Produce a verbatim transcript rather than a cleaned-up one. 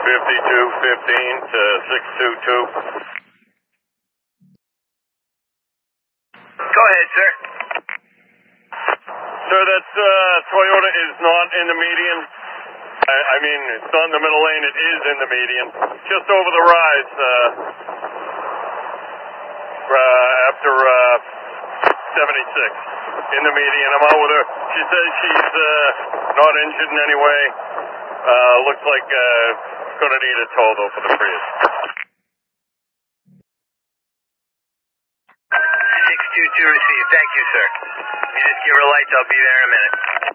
fifty-two fifteen to six two two. Go ahead, sir. Sir, that uh, Toyota is not in the median. I, I mean, it's not in the middle lane. It is in the median. Just over the rise. Uh, uh, after uh, seventy-six. In the median. I'm out with her. She says she's uh, not injured in any way. Uh, looks like uh, going to need a tow, though, for the Prius. six two two received. Thank you, sir. You just give her lights. I'll be there in a minute.